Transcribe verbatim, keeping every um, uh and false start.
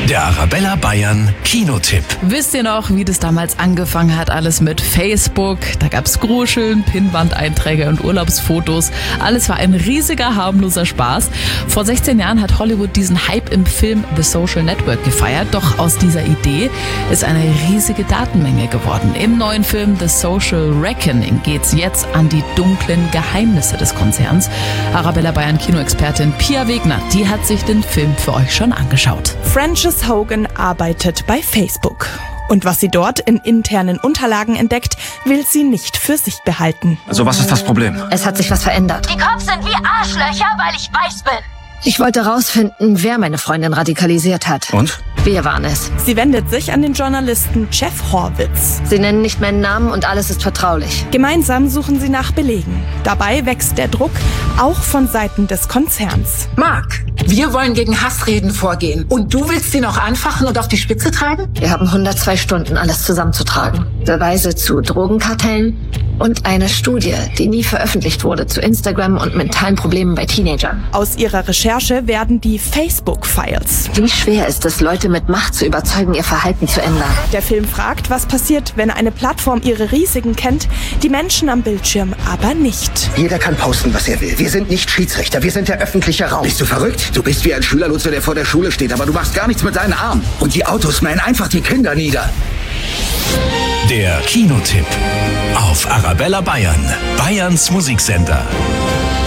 Der Arabella Bayern Kinotipp. Wisst ihr noch, wie das damals angefangen hat? Alles mit Facebook. Da gab's Gruscheln, Pinnwandeinträge und Urlaubsfotos. Alles war ein riesiger, harmloser Spaß. Vor sechzehn Jahren hat Hollywood diesen Hype im Film The Social Network gefeiert. Doch aus dieser Idee ist eine riesige Datenmenge geworden. Im neuen Film The Social Reckoning geht's jetzt an die dunklen Geheimnisse des Konzerns. Arabella Bayern Kinoexpertin Pia Wegner, die hat sich den Film für euch schon angeschaut. Frances Hogan arbeitet bei Facebook. Und was sie dort in internen Unterlagen entdeckt, will sie nicht für sich behalten. Also was ist das Problem? Es hat sich was verändert. Die Cops sind wie Arschlöcher, weil ich weiß bin. Ich wollte rausfinden, wer meine Freundin radikalisiert hat. Und? Wir waren es. Sie wendet sich an den Journalisten Jeff Horwitz. Sie nennen nicht meinen Namen und alles ist vertraulich. Gemeinsam suchen sie nach Belegen. Dabei wächst der Druck, auch von Seiten des Konzerns. Mark, wir wollen gegen Hassreden vorgehen. Und du willst sie noch anfachen und auf die Spitze treiben? Wir haben hundertzwei Stunden, alles zusammenzutragen. Beweise zu Drogenkartellen und eine Studie, die nie veröffentlicht wurde, zu Instagram und mentalen Problemen bei Teenagern. Aus ihrer Recherche werden die Facebook-Files. Wie schwer ist es, Leute mit Macht zu überzeugen, ihr Verhalten zu ändern? Der Film fragt, was passiert, wenn eine Plattform ihre Risiken kennt, die Menschen am Bildschirm aber nicht. Jeder kann posten, was er will. Wir sind nicht Schiedsrichter, wir sind der öffentliche Raum. Bist du verrückt? Du bist wie ein Schülerlotse, der vor der Schule steht, aber du machst gar nichts mit seinen Armen. Und die Autos mähen einfach die Kinder nieder. Der Kinotipp auf Arabella Bayern, Bayerns Musiksender.